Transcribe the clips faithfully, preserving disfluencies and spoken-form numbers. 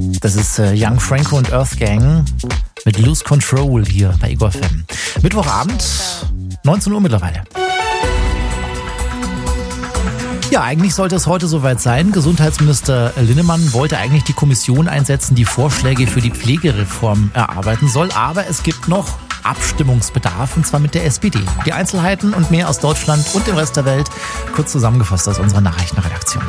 Das ist äh, Young Franco und Earth Gang mit Lose Control hier bei Ego F M. Mittwochabend, neunzehn Uhr mittlerweile. Ja, eigentlich sollte es heute soweit sein. Gesundheitsminister Linnemann wollte eigentlich die Kommission einsetzen, die Vorschläge für die Pflegereform erarbeiten soll. Aber es gibt noch Abstimmungsbedarf, und zwar mit der S P D. Die Einzelheiten und mehr aus Deutschland und dem Rest der Welt, kurz zusammengefasst aus unserer Nachrichtenredaktion.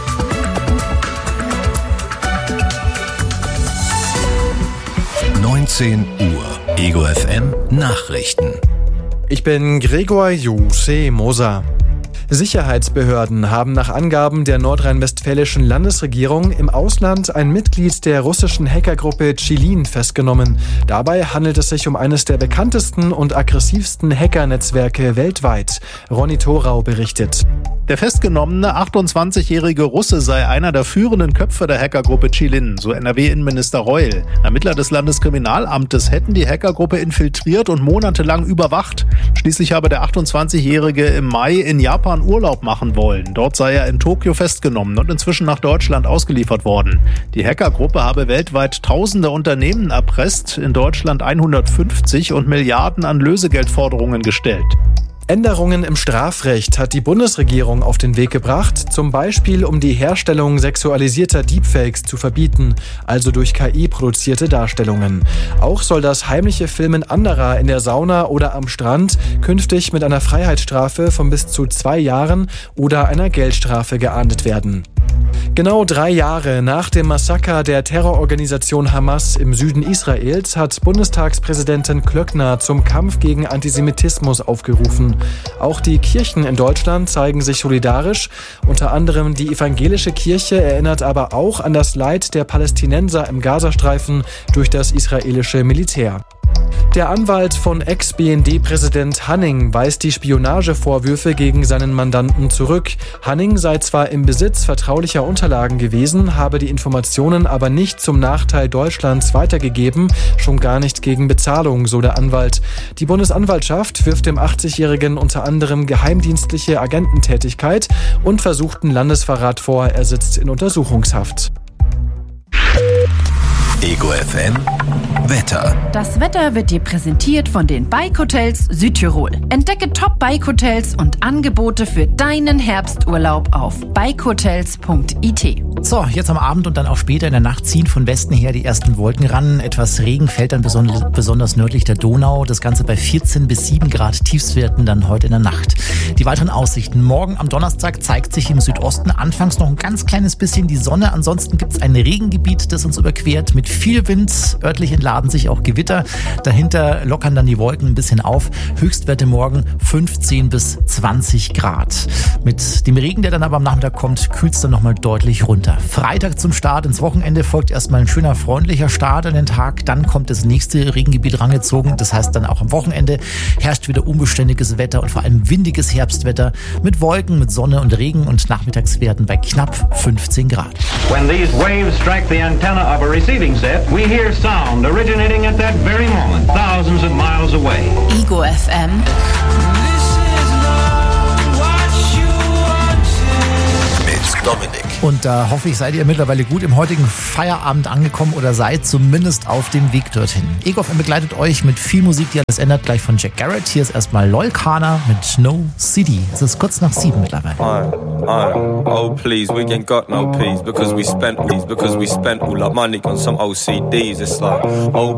neunzehn Uhr, Ego F M Nachrichten. Ich bin Gregor Jose Moser. Sicherheitsbehörden haben nach Angaben der nordrhein-westfälischen Landesregierung im Ausland ein Mitglied der russischen Hackergruppe Chilin festgenommen. Dabei handelt es sich um eines der bekanntesten und aggressivsten Hackernetzwerke weltweit. Ronny Thorau berichtet. Der festgenommene achtundzwanzigjährige Russe sei einer der führenden Köpfe der Hackergruppe Chilin, so N R W-Innenminister Reul. Ermittler des Landeskriminalamtes hätten die Hackergruppe infiltriert und monatelang überwacht. Schließlich habe der achtundzwanzigjährige im Mai in Japan Urlaub machen wollen. Dort sei er in Tokio festgenommen und inzwischen nach Deutschland ausgeliefert worden. Die Hackergruppe habe weltweit tausende Unternehmen erpresst, in Deutschland hundertfünfzig und Milliarden an Lösegeldforderungen gestellt. Änderungen im Strafrecht hat die Bundesregierung auf den Weg gebracht, zum Beispiel um die Herstellung sexualisierter Deepfakes zu verbieten, also durch K I produzierte Darstellungen. Auch soll das heimliche Filmen anderer in der Sauna oder am Strand künftig mit einer Freiheitsstrafe von bis zu zwei Jahren oder einer Geldstrafe geahndet werden. Genau drei Jahre nach dem Massaker der Terrororganisation Hamas im Süden Israels hat Bundestagspräsidentin Klöckner zum Kampf gegen Antisemitismus aufgerufen. Auch die Kirchen in Deutschland zeigen sich solidarisch. Unter anderem die evangelische Kirche erinnert aber auch an das Leid der Palästinenser im Gazastreifen durch das israelische Militär. Der Anwalt von Ex-B N D-Präsident Hanning weist die Spionagevorwürfe gegen seinen Mandanten zurück. Hanning sei zwar im Besitz vertraulicher Unterlagen gewesen, habe die Informationen aber nicht zum Nachteil Deutschlands weitergegeben, schon gar nicht gegen Bezahlung, so der Anwalt. Die Bundesanwaltschaft wirft dem achtzigjährigen unter anderem geheimdienstliche Agententätigkeit und versuchten Landesverrat vor. Er sitzt in Untersuchungshaft. Ego F M Wetter. Das Wetter wird dir präsentiert von den Bike-Hotels Südtirol. Entdecke Top-Bike-Hotels und Angebote für deinen Herbsturlaub auf bike hotels punkt i t. So, jetzt am Abend und dann auch später in der Nacht ziehen von Westen her die ersten Wolken ran. Etwas Regen fällt dann besonders, besonders nördlich der Donau. Das Ganze bei vierzehn bis sieben Grad Tiefstwerten dann heute in der Nacht. Die weiteren Aussichten. Morgen am Donnerstag zeigt sich im Südosten anfangs noch ein ganz kleines bisschen die Sonne. Ansonsten gibt es ein Regengebiet, das uns überquert mit viel Wind. Örtlich entladen sich auch Gewitter. Dahinter lockern dann die Wolken ein bisschen auf. Höchstwerte morgen fünfzehn bis zwanzig Grad. Mit dem Regen, der dann aber am Nachmittag kommt, kühlt es dann nochmal deutlich runter. Freitag zum Start ins Wochenende folgt erstmal ein schöner, freundlicher Start an den Tag. Dann kommt das nächste Regengebiet rangezogen. Das heißt dann auch am Wochenende herrscht wieder unbeständiges Wetter und vor allem windiges Herbstwetter mit Wolken, mit Sonne und Regen und Nachmittagswerten bei knapp fünfzehn Grad. When these waves strike the antenna of a receiving set, we hear sound originating at that very moment, thousands of miles away. Ego F M. Mit Dominik. Und da äh, hoffe ich, seid ihr mittlerweile gut im heutigen Feierabend angekommen oder seid zumindest auf dem Weg dorthin. Ego F M begleitet euch mit viel Musik, die alles ändert, gleich von Jack Garrett. Hier ist erstmal Loyal Kana mit No City. Es ist kurz nach sieben mittlerweile. I, I, oh please, we ain't got no peace because we spent these, because we spent all our money on some O C Ds. It's like, oh